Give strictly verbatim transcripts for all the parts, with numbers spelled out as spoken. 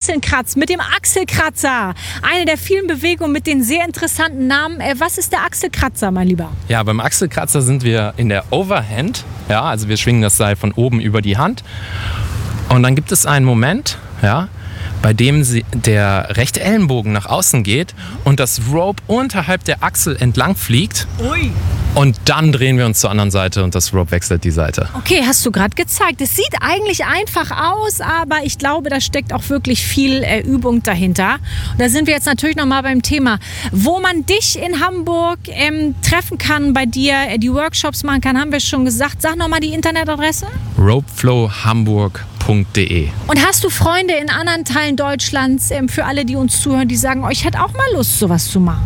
Achseln kratzt, mit dem Achselkratzer. Eine der vielen Bewegungen mit den sehr interessanten Namen. Äh, was ist der Achselkratzer, mein Lieber? Ja, beim Achselkratzer sind wir in der Overhand. Ja, also wir schwingen das Seil von oben über die Hand. Und dann gibt es einen Moment, ja, bei dem sie, der rechte Ellenbogen nach außen geht und das Rope unterhalb der Achsel entlang fliegt. Ui. Und dann drehen wir uns zur anderen Seite und das Rope wechselt die Seite. Okay, hast du gerade gezeigt. Es sieht eigentlich einfach aus, aber ich glaube, da steckt auch wirklich viel äh, Übung dahinter. Und da sind wir jetzt natürlich nochmal beim Thema, wo man dich in Hamburg ähm, treffen kann, bei dir äh, die Workshops machen kann, haben wir schon gesagt. Sag nochmal die Internetadresse. ropeflow hamburg punkt de. Und hast du Freunde in anderen Teilen Deutschlands, ähm, für alle, die uns zuhören, die sagen, oh, ich hätte auch mal Lust, sowas zu machen?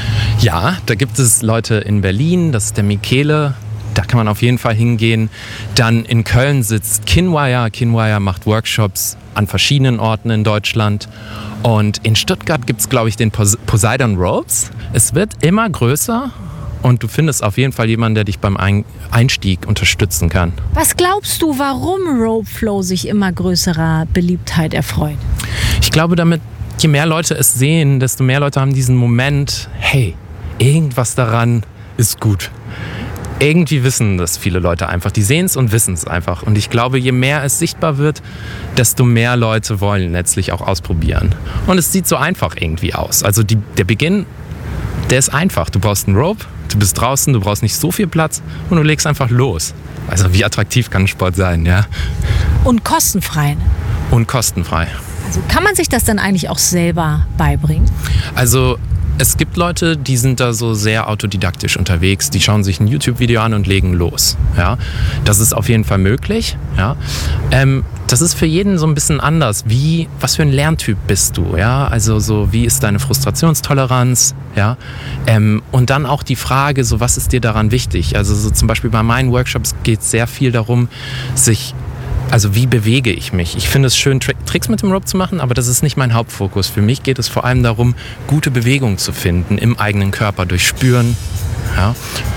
Ja, da gibt es Leute in Berlin, das ist der Michele, da kann man auf jeden Fall hingehen. Dann in Köln sitzt Kinwire, Kinwire macht Workshops an verschiedenen Orten in Deutschland. Und in Stuttgart gibt es, glaube ich, den Pos- Poseidon Ropes. Es wird immer größer und du findest auf jeden Fall jemanden, der dich beim Ein- Einstieg unterstützen kann. Was glaubst du, warum Ropeflow sich immer größerer Beliebtheit erfreut? Ich glaube, damit je mehr Leute es sehen, desto mehr Leute haben diesen Moment, hey, irgendwas daran ist gut. Irgendwie wissen das viele Leute einfach. Die sehen es und wissen es einfach. Und ich glaube, je mehr es sichtbar wird, desto mehr Leute wollen letztlich auch ausprobieren. Und es sieht so einfach irgendwie aus. Also die, der Beginn, der ist einfach. Du brauchst einen Rope, du bist draußen, du brauchst nicht so viel Platz und du legst einfach los. Also wie attraktiv kann ein Sport sein, ja? Und kostenfrei. Und kostenfrei. Also kann man sich das dann eigentlich auch selber beibringen? Also es gibt Leute, die sind da so sehr autodidaktisch unterwegs. Die schauen sich ein YouTube-Video an und legen los. Ja? Das ist auf jeden Fall möglich. Ja? Ähm, das ist für jeden so ein bisschen anders. Wie, was für ein Lerntyp bist du? Ja? Also so, wie ist deine Frustrationstoleranz? Ja? Ähm, und dann auch die Frage, so, was ist dir daran wichtig? Also so zum Beispiel bei meinen Workshops geht es sehr viel darum, sich Also wie bewege ich mich? Ich finde es schön, Tri- Tricks mit dem Rope zu machen, aber das ist nicht mein Hauptfokus. Für mich geht es vor allem darum, gute Bewegung zu finden im eigenen Körper, durch Spüren. Ja.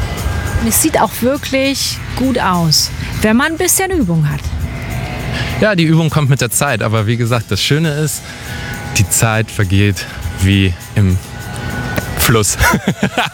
Und es sieht auch wirklich gut aus, wenn man ein bisschen Übung hat. Ja, die Übung kommt mit der Zeit, aber wie gesagt, das Schöne ist, die Zeit vergeht wie im Fluss.